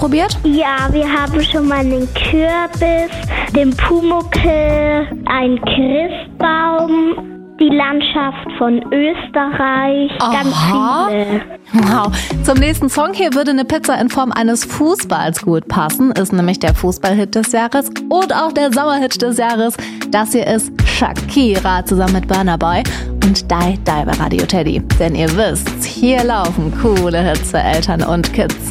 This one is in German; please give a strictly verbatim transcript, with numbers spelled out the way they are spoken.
ausprobiert? Ja, wir haben schon mal einen Kürbis, den Pumuckl, einen Christbaum, die Landschaft von Österreich, Aha. ganz viele. Wow. Zum nächsten Song hier würde eine Pizza in Form eines Fußballs gut passen. Ist nämlich der Fußballhit des Jahres und auch der Sommerhit des Jahres. Das hier ist Shakira zusammen mit Burna Boy und Die Die bei Radio Teddy. Denn ihr wisst, hier laufen coole Hits für Eltern und Kids.